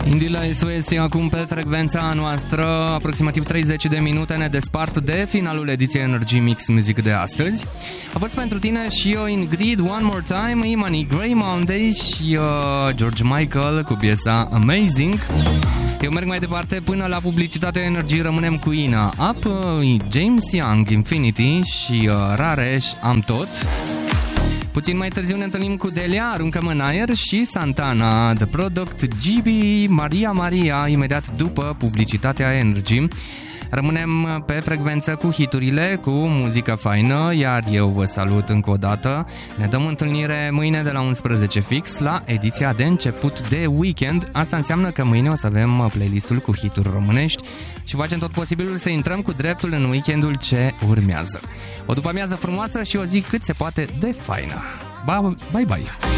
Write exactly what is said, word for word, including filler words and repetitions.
Indila S O S acum pe frecvența noastră, aproximativ treizeci de minute ne despart de finalul ediției Energy Mix Music de astăzi. A fost pentru tine și eu Ingrid, One More Time, Imani, Grey Monday și uh, George Michael cu piesa Amazing. Eu merg mai departe până la publicitatea Energy, rămânem cu Ina Up, uh, James Young, Infinity și uh, Raresh, Am Tot. Puțin mai târziu ne întâlnim cu Delia, Aruncăm în aer și Santana, The Product, G B, Maria Maria, imediat după publicitatea Energy. Rămânem pe frecvență cu hiturile, cu muzică faină, iar eu vă salut încă o dată. Ne dăm întâlnire mâine de la unsprezece fix la ediția de început de weekend. Asta înseamnă că mâine o să avem playlistul cu hituri românești și facem tot posibilul să intrăm cu dreptul în weekendul ce urmează. O după amiază frumoasă și o zi cât se poate de faină. Bye bye!